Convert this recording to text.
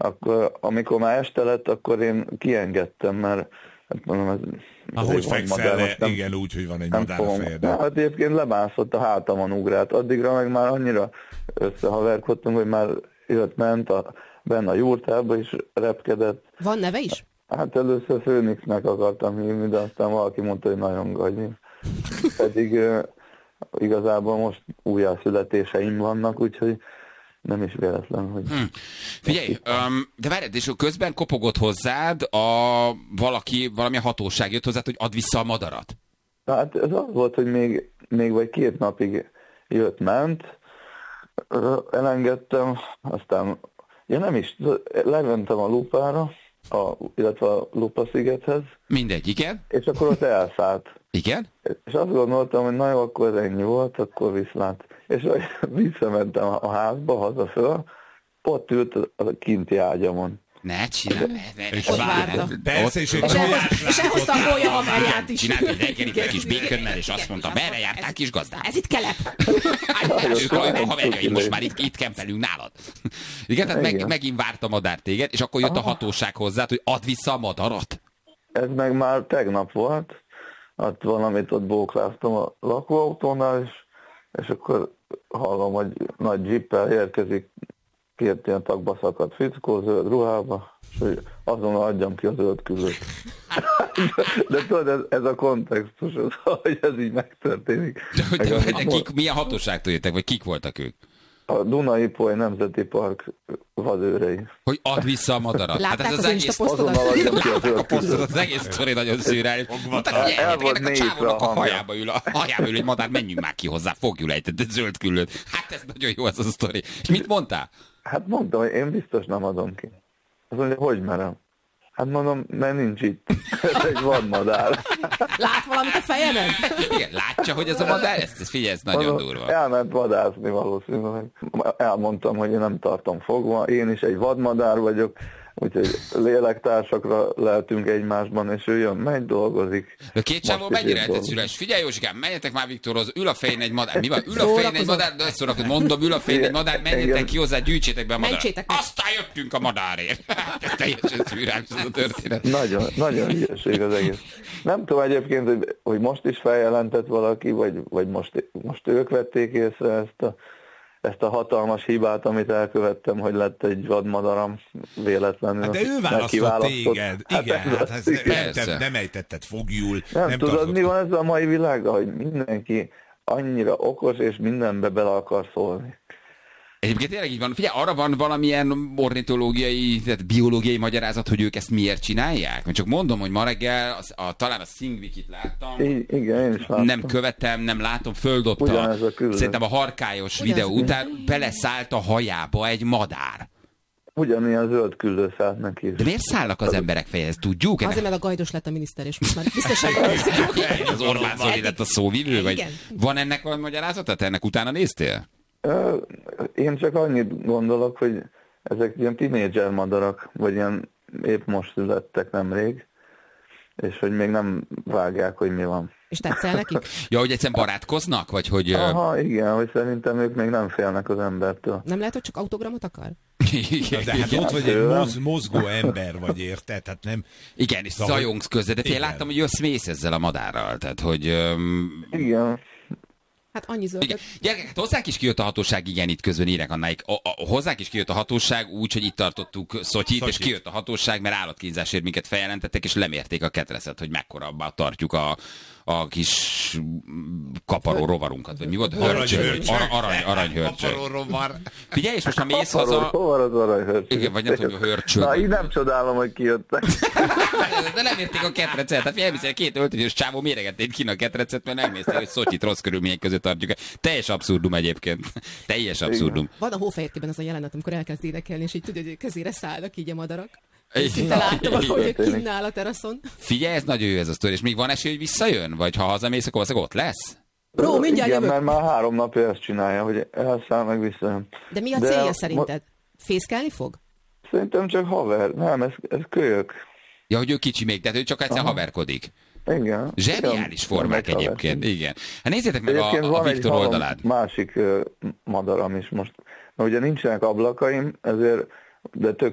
akkor amikor már este lett, akkor én kiengedtem, mert hát mondom, ahogy fekszel le, igen, úgy, hogy van egy madár a fejedben. Hát egyébként lebászott, a hátamon ugrált. Addigra meg már annyira összehaverkodtunk, hogy már ment benne a jurtába is repkedett. Van neve is? Hát először Főnixnek akartam hívni, de aztán valaki mondta, hogy nagyon gagyi. Pedig igazából most újjászületéseim vannak, úgyhogy nem is véletlen, hogy... Figyelj, de várj, és közben kopogott hozzád valami hatóság jött hozzád, hogy add vissza a madarat. Na, hát ez az volt, hogy még vagy 2 napig ment, elengedtem, aztán nem is, lementem a Lupára, illetve a Lupa-szigethez. Mindegy, igen. És akkor ott elszállt. Igen? És azt gondoltam, hogy na jó, akkor ennyi volt, akkor viszlát. És visszamentem a házba, haza föl, ott ült a kinti ágyamon. Ne csinálj, Ott várta. Persze, és elhozta a golya haverját is. Csinált egy reggeli egy kis békönnel, és azt mondta, merre jártál, kis gazdám? Ez itt kelep. A haverjaim most már itt kempelünk nálad. Igen, tehát megint várt a madár téged, és akkor jött a hatóság hozzád, hogy add vissza a madarat. Ez meg már tegnap volt, ott valamit ott bókláztam a lakóautónál, és akkor hallom, hogy nagy jippel érkezik 2 ilyen tagba szakadt fickó, zöld ruhába, és hogy azonnal adjam ki a zöld küllőt. De tudod, ez a kontextus, hogy ez így megtörténik. De milyen hatóságtól jöttek, vagy kik voltak ők? A Duna-Ipoly Nemzeti Park vadőrei. Hogy add vissza a madarat. Látták hát ez az egész posztodat? Az egész sztori nagyon szürreális. Mondták, figyeljetek, ennek a csávónak a hajába ül egy madár, menjünk már ki hozzá, fogjuk le egy zöld küllőt. Hát ez nagyon jó ez a sztori. És mit mondtál? Hát mondtam, hogy én biztos nem adom ki. Azt mondja, hogy merem? Hát mondom, mert nincs itt. Ez egy vadmadár. Lát valamit a fejeden? Igen, látja, hogy ez a madár? Ezt figyelj, ez nagyon durva. Elment vadászni valószínűleg. Elmondtam, hogy én nem tartom fogva. Én is egy vadmadár vagyok, úgyhogy lélektársakra lehetünk egymásban, és ő jön, megy, dolgozik. De 2 csávó mennyire lehetett szüles? Figyelj, Józsikám, menjetek már Viktorhoz, ül a fején egy madár. Mi van? Ül a fején egy madár, de szórakozom, mondom, ül a fején egy madár, menjetek ki hozzá, gyűjtsétek be a madarat. Aztán jöttünk a madárért. Ez teljesen szűrális ez a történet. Nagyon hülyeség az egész. Nem tudom egyébként, hogy most is feljelentett valaki, vagy most ők vették észre ezt a hatalmas hibát, amit elkövettem, hogy lett egy vadmadaram véletlenül. Hát de ő választott téged. Igen, hát nem ejtetted fogjul. Nem tudod, mi van ez a mai világban, hogy mindenki annyira okos, és mindenbe bele akar szólni. Egyébként tényleg így van. Figyelj, arra van valamilyen ornitológiai, tehát biológiai magyarázat, hogy ők ezt miért csinálják? Csak mondom, hogy ma reggel talán a Szingvikit láttam. Igen, én is láttam. Nem követem, nem látom, földobta. Szerintem a harkályos videó után beleszállt a hajába egy madár. Ugyanilyen zöld küldő szállt neki is. De miért szállnak az emberek fejehez? Tudjuk? Azért, mert a Gajdos lett a miniszter, és most már biztosan érzik. Az Orbán Zoli lett a szóvivő? Vagy van ennek valami magyarázata? Te ennek utána néztél? Én csak annyit gondolok, hogy ezek ilyen tínédzser madarak, vagy ilyen épp most születtek nemrég, és hogy még nem vágják, hogy mi van. És tetszel nekik? Ja, hogy egyszerűen barátkoznak? Vagy hogy... Aha, igen, hogy szerintem ők még nem félnek az embertől. Nem lehet, hogy csak autogramot akar? Igen, de hát ott vagy egy mozgó ember vagy, érted? Hát nem... Igen, és zajongsz közre, de láttam, hogy jössz-mész ezzel a madárral, tehát hogy... Igen. Hát annyi zöldet. Gyerekek, hát hozzánk is kijött a hatóság, igen, itt közben írek Annáik. Hozzánk is kijött a hatóság úgy, hogy itt tartottuk Szotyit, és kijött a hatóság, mert állatkínzásért minket feljelentettek, és lemérték a ketreszet, hogy mekkora tartjuk a kis kaparó rovarunkat, vagy mi volt? Aranyhörcsög. Kaparó rovar. Figyelj, és most ha mész haza... Hol az aranyhörcsög? Igen, vagy nem tudom, hogy hörcsög. Na, így nem csodálom, hogy kijöttek. De lemérték a ketrecet. Hát elviszél 2 öltönyös csávó méregették ki a ketrecet, mert megnézték, hogy Szotyit rossz körülmények között tartjuk. Teljes abszurdum egyébként. Teljes abszurdum. Van a Hófehérkében az a jelenet, amikor elkezd énekelni, és így tudod, hogy közére szállnak így a madarak. Szinte láttam, hogy kinn áll a teraszon. Figyelj, ez nagyon jó ez a sztori, és még van esély, hogy visszajön? Vagy ha hazamész, akkor ott lesz? Bro, mindjárt igen, jövök. mert már 3 napja ezt csinálja, hogy elszáll meg visszajön. De mi a célja szerinted? Fészkelni fog? Szerintem csak haver. Nem, ez kölyök. Ja, hogy ő kicsi még, tehát ő csak egyszer haverkodik. Igen. Zseniális formák egyébként, igen. Hát nézzétek meg a Viktor oldalát. Másik madaram is most. Mert ugye nincsenek ablakaim, ezért, de